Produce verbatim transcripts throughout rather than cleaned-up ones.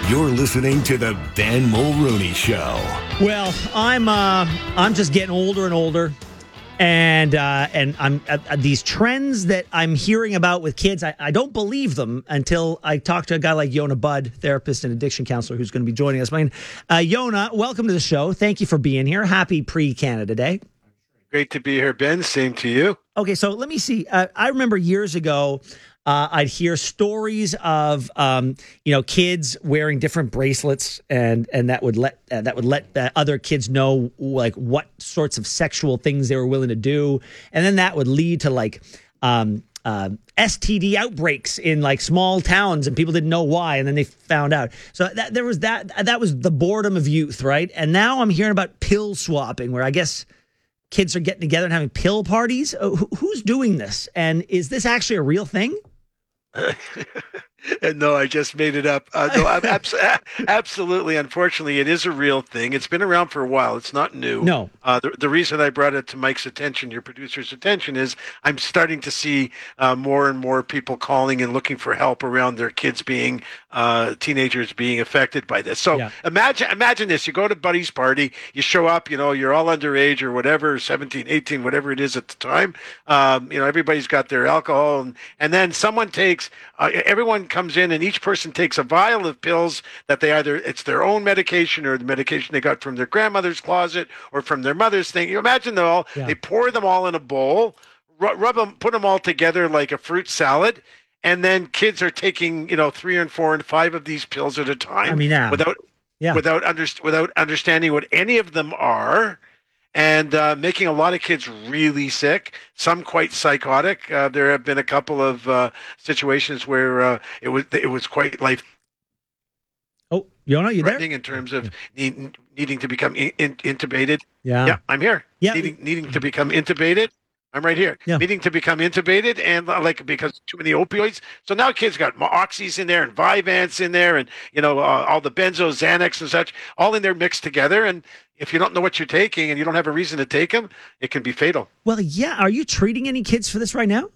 You're listening to the Ben Mulrooney Show. Well, I'm uh, I'm just getting older and older, and uh, and I'm uh, these trends that I'm hearing about with kids. I, I don't believe them until I talk to a guy like Yona Budd, therapist and addiction counselor, who's going to be joining us. I mean, uh, Yona, welcome to the show. Thank you for being here. Happy pre-Canada Day. Great to be here, Ben. Same to you. Okay, so let me see. Uh, I remember years ago. Uh, I'd hear stories of, um, you know, kids wearing different bracelets, and and that would let uh, that would let uh, other kids know like what sorts of sexual things they were willing to do, and then that would lead to like um, uh, S T D outbreaks in like small towns, and people didn't know why, and then they found out. So that there was that that was the boredom of youth, right? And now I'm hearing about pill swapping, where I guess kids are getting together and having pill parties. Uh, who, who's doing this, and is this actually a real thing? No, I just made it up. Uh, no, I'm abs- absolutely. Unfortunately, it is a real thing. It's been around for a while. It's not new. No. Uh, the, the reason I brought it to Mike's attention, your producer's attention, is I'm starting to see uh, more and more people calling and looking for help around their kids being, uh, teenagers being affected by this. So yeah. imagine imagine this. You go to buddy's party, you show up, you know, you're all underage or whatever, seventeen, eighteen, whatever it is at the time. Um, you know, everybody's got their alcohol. And, and then someone takes, uh, everyone comes in and each person takes a vial of pills that they either, it's their own medication or the medication they got from their grandmother's closet or from their mother's thing. You imagine them all, yeah. They pour them all in a bowl, rub, rub them, put them all together like a fruit salad. And then kids are taking, you know, three and four and five of these pills at a time. I mean, yeah. without, yeah. without, under, without understanding what any of them are. And uh, making a lot of kids really sick, some quite psychotic. Uh, there have been a couple of uh, situations where uh, it was it was quite life. Oh, Yona, you there? In terms of yeah. need, needing to become in, in, intubated. Yeah, yeah, I'm here. Yeah, needing, needing to become intubated. I'm right here. Yeah. Needing to become intubated and uh, like because too many opioids. So now kids got oxys in there and Vyvanse in there and, you know, uh, all the benzos, Xanax and such, all in there mixed together. And if you don't know what you're taking and you don't have a reason to take them, it can be fatal. Well, yeah. Are you treating any kids for this right now?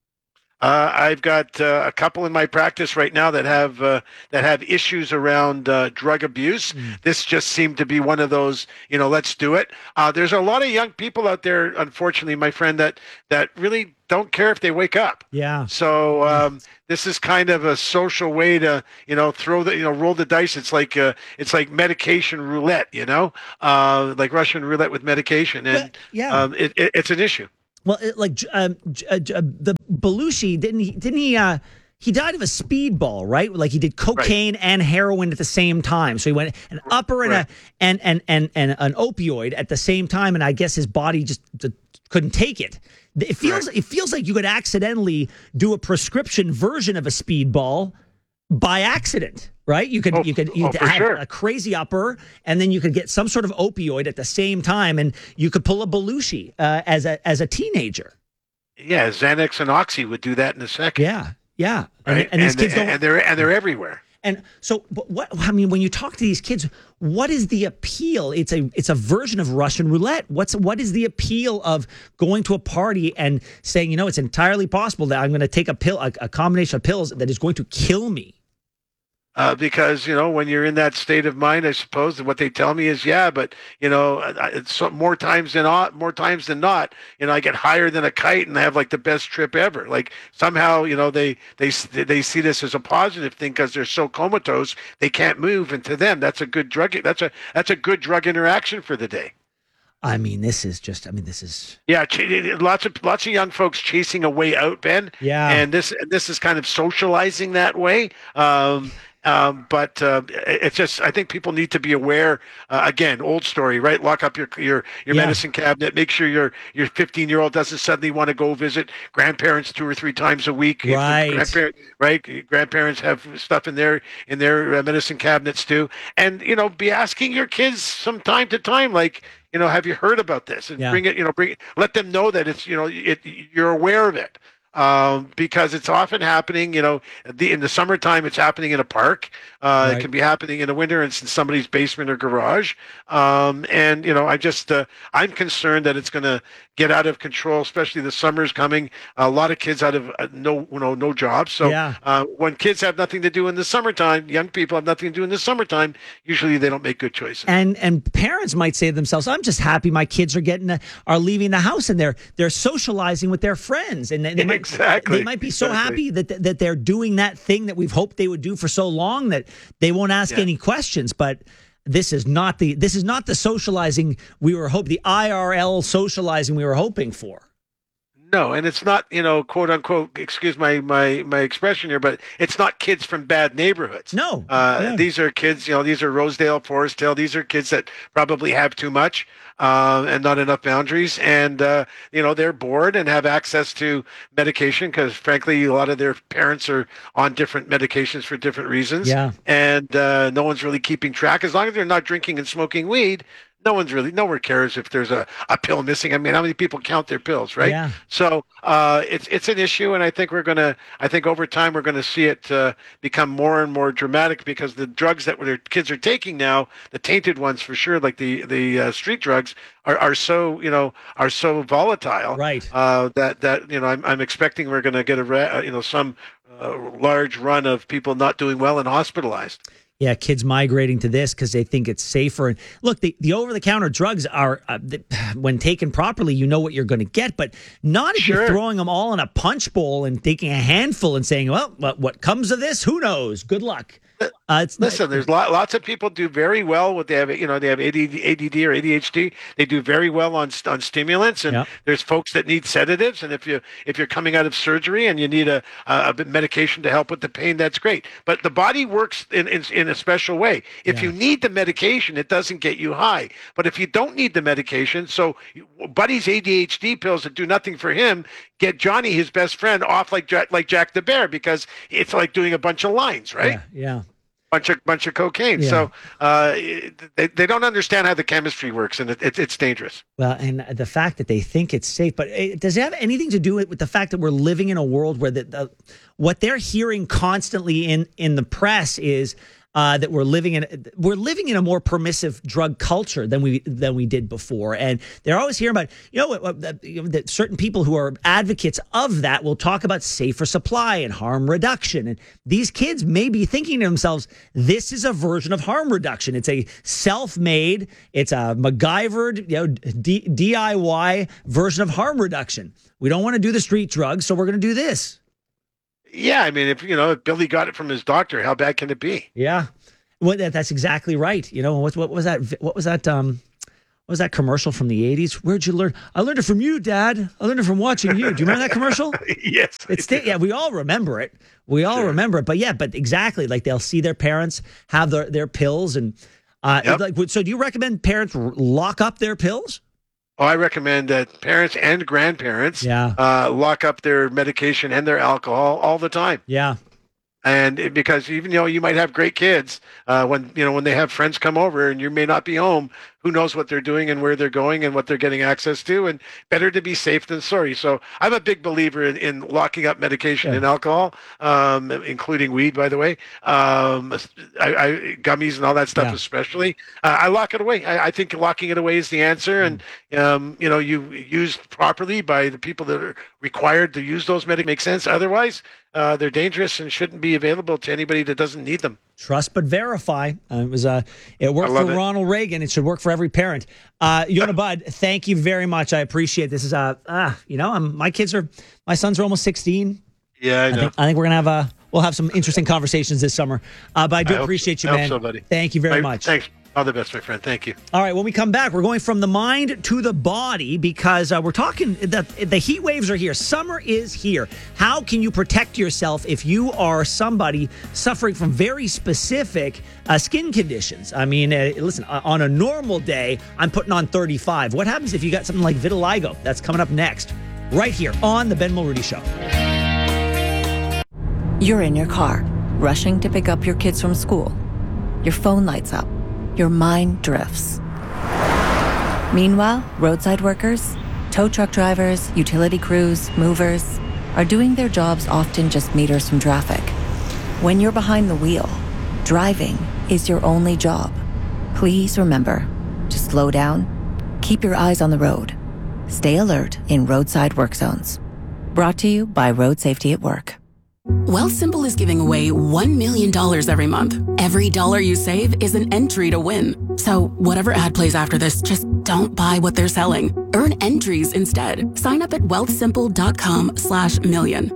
Uh, I've got uh, a couple in my practice right now that have uh, that have issues around uh, drug abuse. Mm. This just seemed to be one of those, you know, let's do it. Uh, there's a lot of young people out there, unfortunately, my friend, that that really don't care if they wake up. Yeah. So um, this is kind of a social way to, you know, throw the, you know, roll the dice. It's like uh, it's like medication roulette, you know, uh, like Russian roulette with medication, and but, yeah, um, it, it, it's an issue. Well, it, like um, uh, the Belushi, didn't he? Didn't he? Uh, he died of a speedball, right? Like he did cocaine right. and heroin at the same time. So he went an upper and right. a and, and and and an opioid at the same time, and I guess his body just couldn't take it. It feels right. it feels like you could accidentally do a prescription version of a speedball by accident, right? You could oh, you could you oh, could have sure. a crazy upper, and then you could get some sort of opioid at the same time, and you could pull a Belushi uh, as a as a teenager. Yeah, Xanax and Oxy would do that in a second. Yeah, yeah, right? and, and these and, kids don't, and they're and they're everywhere. And so, but what I mean, when you talk to these kids, what is the appeal? It's a it's a version of Russian roulette. What's what is the appeal of going to a party and saying, you know, it's entirely possible that I'm going to take a pill, a, a combination of pills that is going to kill me? Uh, because, you know, when you're in that state of mind, I suppose what they tell me is, yeah, but, you know, it's more times than not, more times than not, you know, I get higher than a kite and I have like the best trip ever. Like somehow, you know, they, they, they see this as a positive thing because they're so comatose, they can't move. And to them, that's a good drug. That's a, that's a good drug interaction for the day. I mean, this is just, I mean, this is. Yeah. Lots of, lots of young folks chasing a way out, Ben. Yeah. And this, this is kind of socializing that way. Um, Um, but uh, it's just, I think people need to be aware. Uh, again, old story, right? Lock up your your your yeah. medicine cabinet. Make sure your your fifteen year old doesn't suddenly want to go visit grandparents two or three times a week. Right. Grandparent, right. Grandparents have stuff in their in their uh, medicine cabinets too. And you know, be asking your kids from time to time, like, you know, have you heard about this? And yeah. bring it. You know, bring it, let them know that it's, you know, it, you're aware of it. um, because it's often happening, you know, the, in the summertime, it's happening in a park. Uh, Right. It can be happening in the winter. It's in somebody's basement or garage. Um, and, you know, I just, uh, I'm concerned that it's going to get out of control, especially the summer's coming. A lot of kids out of uh, no, you know, no jobs. So Yeah. uh, when kids have nothing to do in the summertime, young people have nothing to do in the summertime, usually they don't make good choices. And and parents might say to themselves, "I'm just happy my kids are getting a, are leaving the house and they're they're socializing with their friends, and they, they might Exactly. they might be so Exactly. happy that that they're doing that thing that we've hoped they would do for so long that they won't ask Yeah. any questions." But this is not the this is not the socializing we were hoping, the I R L socializing we were hoping for. No, and it's not, you know, quote unquote, excuse my my my expression here, but it's not kids from bad neighborhoods. No. Uh, Yeah. These are kids, you know, these are Rosedale, Forestdale. These are kids that probably have too much uh, and not enough boundaries. And, uh, you know, they're bored and have access to medication because, frankly, a lot of their parents are on different medications for different reasons. Yeah. And uh, no one's really keeping track. As long as they're not drinking and smoking weed, no one's really, no one cares if there's a, a pill missing. I mean, how many people count their pills, right? Yeah. So uh, it's it's an issue, and I think we're gonna. I think over time we're gonna see it uh, become more and more dramatic because the drugs that their kids are taking now, the tainted ones for sure, like the the uh, street drugs, are, are so you know are so volatile, Right. Uh, that that you know I'm I'm expecting we're gonna get a re- uh, you know some uh, large run of people not doing well and hospitalized. Yeah, kids migrating to this because they think it's safer. And look, the, the over-the-counter drugs are, uh, the, when taken properly, you know what you're going to get, but not if Sure. you're throwing them all in a punch bowl and taking a handful and saying, well, what, what comes of this? Who knows? Good luck. Uh, it's Listen, there's lot, lots of people do very well with they have you know they have A D D, A D D or A D H D. They do very well on on stimulants, and Yep. there's folks that need sedatives. And if you if you're coming out of surgery and you need a a, a bit medication to help with the pain, that's great. But the body works in in, in a special way. If Yeah. you need the medication, it doesn't get you high. But if you don't need the medication, so Buddy's A D H D pills that do nothing for him get Johnny, his best friend, off like Jack, like Jack the Bear because it's like doing a bunch of lines, right? Yeah, yeah. bunch of bunch of cocaine. Yeah. So uh, they they don't understand how the chemistry works, and it, it, it's dangerous. Well, and the fact that they think it's safe, but it, does it have anything to do with the fact that we're living in a world where the, the what they're hearing constantly in in the press is uh, that we're living in we're living in a more permissive drug culture than we than we did before, and they're always hearing about you know, what- that, you know that certain people who are advocates of that will talk about safer supply and harm reduction, and these kids may be thinking to themselves, this is a version of harm reduction. It's a self-made, it's a MacGyvered, you know, D- D I Y version of harm reduction. We don't want to do the street drugs, so we're going to do this. Yeah, I mean, if you know, if Billy got it from his doctor, how bad can it be? Yeah, well, that, that's exactly right. You know, what, what was that? What was that? Um, what was that commercial from the eighties? Where'd you learn? I learned it from you, Dad. I learned it from watching you. Do you remember that commercial? Yes, I It's do. yeah, we all remember it. We all Sure. remember it. But yeah, but exactly, like they'll see their parents have their their pills, and uh, Yep. like. So, do you recommend parents r- lock up their pills? Oh, I recommend that parents and grandparents Yeah. uh, lock up their medication and their alcohol all the time. Yeah, And it, because even you know you might have great kids uh, when you know when they have friends come over and you may not be home, who knows what they're doing and where they're going and what they're getting access to, and better to be safe than sorry. So I'm a big believer in, in locking up medication Yeah. and alcohol, um, including weed, by the way, um, I, I, gummies and all that stuff, Yeah. especially. Uh, I lock it away. I, I think locking it away is the answer, and um, you know you used properly by the people that are required to use those medications make sense. Otherwise, uh, they're dangerous and shouldn't be available to anybody that doesn't need them. trust but verify. Uh, it was uh, it worked I for love it. Ronald Reagan. It should work for every parent. Uh, Yona Bud, thank you very much. I appreciate this. Is uh, ah, you know, um, my kids are my sons are almost sixteen. Yeah, I I know. think, I think we're gonna have a we'll have some interesting conversations this summer. Uh, but I do I hope appreciate so. you, I man. hope so, buddy. Thank you very Right, much. Thanks. All the best, my friend. Thank you. All right, when we come back, we're going from the mind to the body because uh, we're talking the the heat waves are here. Summer is here. How can you protect yourself if you are somebody suffering from very specific uh, skin conditions? I mean, uh, listen, uh, on a normal day, I'm putting on thirty-five. What happens if you got something like vitiligo? That's coming up next, right here on the Ben Mulrooney Show. You're in your car, rushing to pick up your kids from school. Your phone lights up. Your mind drifts. Meanwhile, roadside workers, tow truck drivers, utility crews, movers, are doing their jobs often just meters from traffic. When you're behind the wheel, driving is your only job. Please remember to slow down, keep your eyes on the road, stay alert in roadside work zones. Brought to you by Road Safety at Work. Wealthsimple is giving away one million dollars every month. Every dollar you save is an entry to win. So whatever ad plays after this, just don't buy what they're selling. Earn entries instead. Sign up at wealthsimple.com slash million.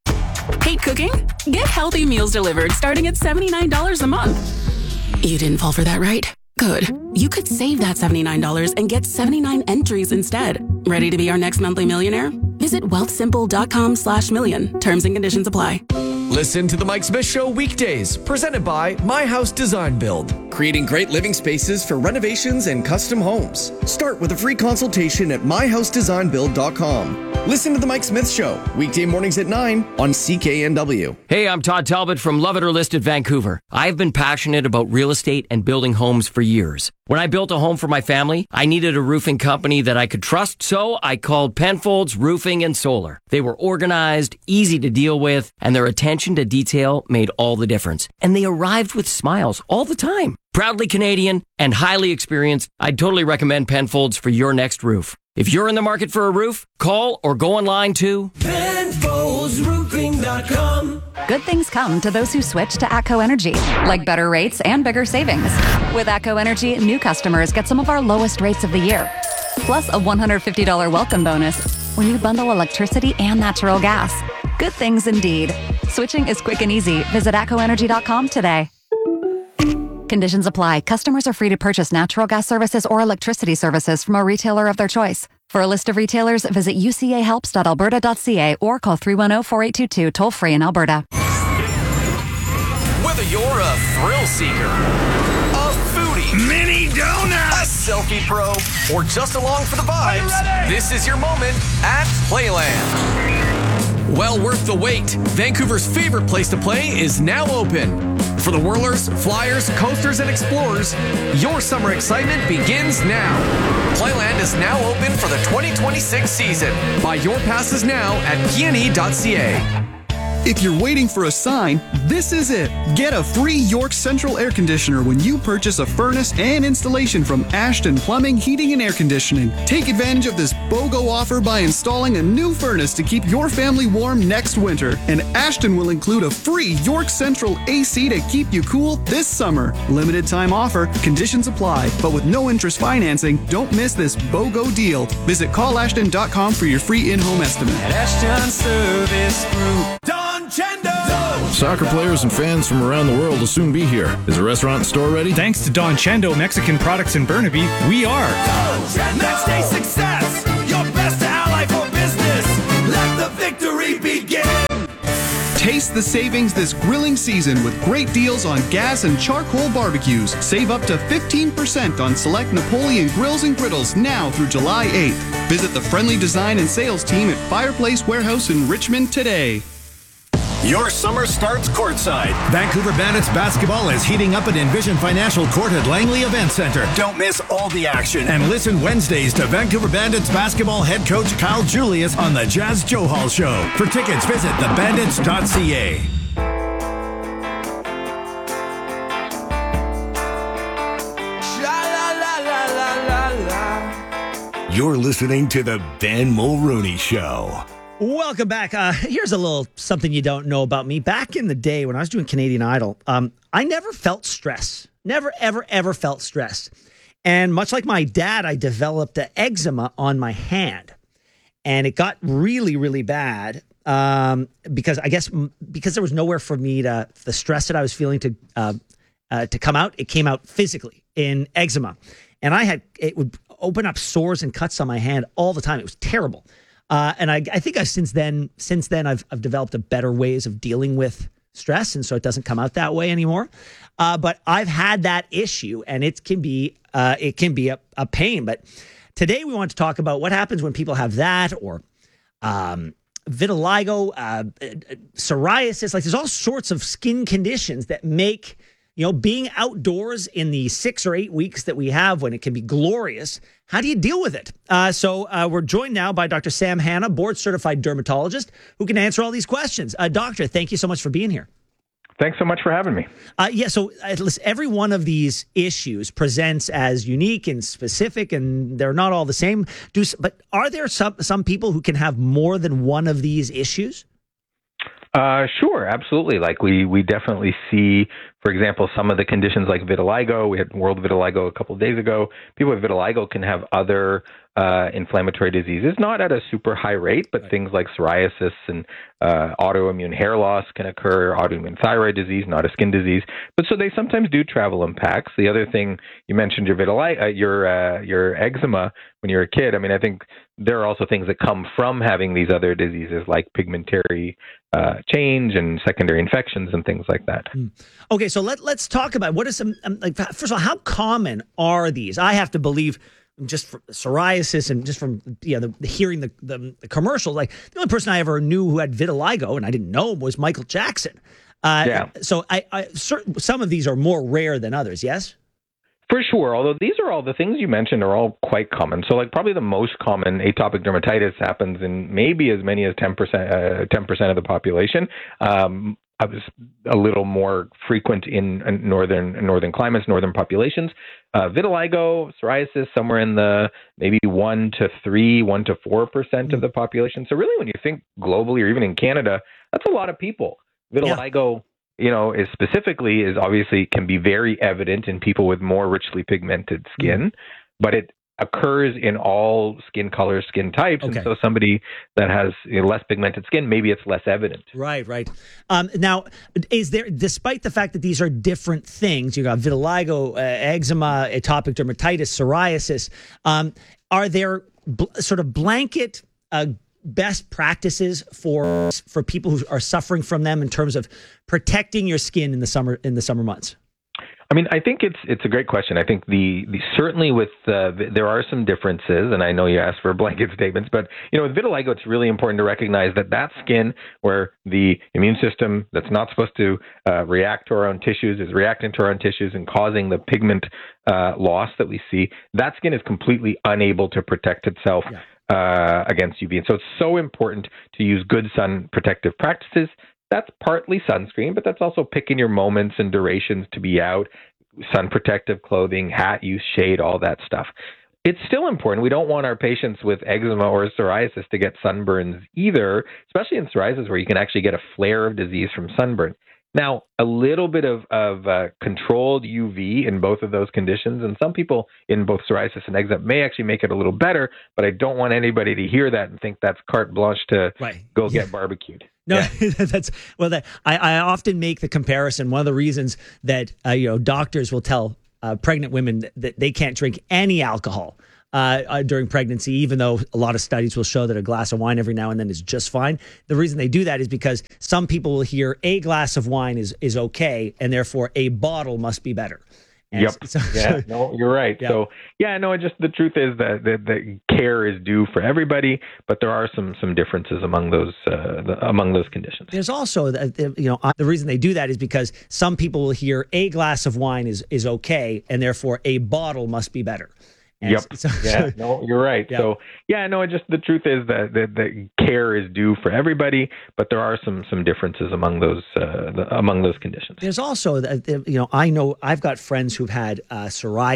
Hate cooking? Get healthy meals delivered starting at seventy-nine dollars a month. You didn't fall for that, right? Good. You could save that seventy-nine dollars and get seventy-nine entries instead. Ready to be our next monthly millionaire? Visit wealthsimple.com slash million. Terms and conditions apply. Listen to The Mike Smith Show weekdays, presented by My House Design Build. Creating great living spaces for renovations and custom homes. Start with a free consultation at my house design build dot com. Listen to The Mike Smith Show, weekday mornings at nine on C K N W. Hey, I'm Todd Talbot from Love It or List It Vancouver. I've been passionate about real estate and building homes for years. When I built a home for my family, I needed a roofing company that I could trust, so I called Penfolds Roofing and Solar. They were organized, easy to deal with, and their attention to detail made all the difference. And they arrived with smiles all the time. Proudly Canadian and highly experienced, I'd totally recommend Penfolds for your next roof. If you're in the market for a roof, call or go online to Penfolds Roofing dot com. Good things come to those who switch to ATCO Energy, like better rates and bigger savings. With ATCO Energy, new customers get some of our lowest rates of the year, plus a one hundred fifty dollars welcome bonus when you bundle electricity and natural gas. Good things indeed. Switching is quick and easy. Visit atco energy dot com today. Conditions apply. Customers are free to purchase natural gas services or electricity services from a retailer of their choice. For a list of retailers, visit u c a helps dot alberta dot c a or call three one zero, four eight two two, toll free in Alberta. Whether you're a thrill seeker, a foodie, Mini donut, a selfie pro, or just along for the vibes, this is your moment at Playland. Well worth the wait. Vancouver's favorite place to play is now open. For the whirlers, flyers, coasters, and explorers, your summer excitement begins now. Playland is now open for the twenty twenty-six season. Buy your passes now at p n e dot c a. If you're waiting for a sign, this is it. Get a free York Central air conditioner when you purchase a furnace and installation from Ashton Plumbing, Heating, and Air Conditioning. Take advantage of this BOGO offer by installing a new furnace to keep your family warm next winter. And Ashton will include a free York Central A C to keep you cool this summer. Limited time offer, conditions apply, but with no interest financing, don't miss this BOGO deal. Visit call ashton dot com for your free in-home estimate. At Ashton Service Group. Don Chendo! Soccer players and fans from around the world will soon be here. Is the restaurant and store ready? Thanks to Don Chendo Mexican Products in Burnaby, we are. Match day success, your best ally for business. Let the victory begin. Taste the savings this grilling season with great deals on gas and charcoal barbecues. Save up to fifteen percent on select Napoleon grills and griddles now through July eighth. Visit the friendly design and sales team at Fireplace Warehouse in Richmond today. Your summer starts courtside. Vancouver Bandits basketball is heating up at Envision Financial Court at Langley Event Center. Don't miss all the action. And listen Wednesdays to Vancouver Bandits basketball head coach Kyle Julius on the Jazz Joe Hall Show. For tickets, visit the bandits dot c a. You're listening to the Ben Mulrooney Show. Welcome back. Uh, here's a little something you don't know about me. Back in the day when I was doing Canadian Idol, um, I never felt stress. Never, ever, ever felt stress. And much like my dad, I developed an eczema on my hand. And it got really, really bad um, because I guess because there was nowhere for me to, the stress that I was feeling to uh, uh, to come out, it came out physically in eczema. And I had, it would open up sores and cuts on my hand all the time. It was terrible. Uh, and I, I think I've since then, since then, I've, I've developed a better ways of dealing with stress, and so it doesn't come out that way anymore. Uh, but I've had that issue, and it can be uh, it can be a, a pain. But today we want to talk about what happens when people have that, or um, vitiligo, uh, psoriasis. Like there's all sorts of skin conditions that make you know, being outdoors in the six or eight weeks that we have when it can be glorious, how do you deal with it? Uh, so uh, we're joined now by Doctor Sam Hanna, board-certified dermatologist, who can answer all these questions. Uh, doctor, thank you so much for being here. Thanks so much for having me. Uh, yeah, so at least every one of these issues presents as unique and specific, and they're not all the same. Do, but are there some, some people who can have more than one of these issues? Uh, sure, absolutely. Like we, we definitely see, for example, some of the conditions like vitiligo. We had World Vitiligo a couple of days ago. People with vitiligo can have other uh, inflammatory diseases, not at a super high rate, but right. things like psoriasis and uh, autoimmune hair loss can occur, autoimmune thyroid disease, not a skin disease. But so they sometimes do travel impacts. The other thing you mentioned, your vitiligo, uh, your uh, your eczema when you're a kid. I mean, I think there are also things that come from having these other diseases like pigmentary uh, change and secondary infections and things like that. Mm. Okay, so let, let's talk about what is some, um, like, first of all, how common are these? I have to believe just for psoriasis and just from you know, the, hearing the, the, the commercials, like the only person I ever knew who had vitiligo, and I didn't know him, was Michael Jackson. Uh, yeah. So I, I certain, some of these are more rare than others, yes? For sure, although these are all, the things you mentioned are all quite common. So like probably the most common atopic dermatitis happens in maybe as many as ten percent, uh, ten percent of the population. Um, I was a little more frequent in northern northern climates, northern populations. Uh, vitiligo, psoriasis, somewhere in the maybe one to three, one to four percent of the population. So really when you think globally or even in Canada, that's a lot of people. Vitiligo, yeah. you know, is specifically is obviously can be very evident in people with more richly pigmented skin, mm. but it occurs in all skin colors, skin types. Okay. And so somebody that has you know, less pigmented skin, maybe it's less evident. Right, right. Um, now, is there, despite the fact that these are different things, you got vitiligo, uh, eczema, atopic dermatitis, psoriasis, um, are there bl- sort of blanket uh, best practices for for people who are suffering from them in terms of protecting your skin in the summer in the summer months? I mean, I think it's it's a great question. I think the, the certainly with uh, there are some differences, and I know you asked for blanket statements, but you know, with vitiligo, it's really important to recognize that that skin where the immune system that's not supposed to uh, react to our own tissues is reacting to our own tissues and causing the pigment uh, loss that we see. That skin is completely unable to protect itself. Yeah. Uh, against U V. And so it's so important to use good sun protective practices. That's partly sunscreen, but that's also picking your moments and durations to be out, sun protective clothing, hat use, shade, all that stuff. It's still important. We don't want our patients with eczema or psoriasis to get sunburns either, especially in psoriasis where you can actually get a flare of disease from sunburn. Now, a little bit of, of uh, controlled U V in both of those conditions, and some people in both psoriasis and eczema may actually make it a little better, but I don't want anybody to hear that and think that's carte blanche to right. go get barbecued. No, yeah. that's well. That, I, I often make the comparison. One of the reasons that uh, you know doctors will tell uh, pregnant women that, that they can't drink any alcohol uh, uh, during pregnancy, even though a lot of studies will show that a glass of wine every now and then is just fine. The reason they do that is because some people will hear a glass of wine is is okay, and therefore a bottle must be better. And yep. So, yeah. No, you're right. Yeah. So yeah, no. Just the truth is that the, the care is due for everybody, but there are some some differences among those uh, the, among those conditions. There's also the, you know the reason they do that is because some people will hear a glass of wine is is okay, and therefore a bottle must be better. And yep. So, yeah. So, no, you're right. Yeah. So yeah, no. Just the truth is that the, the care is due for everybody, but there are some some differences among those uh, the, among those conditions. There's also the, you know I know I've got friends who've had uh, psoriasis.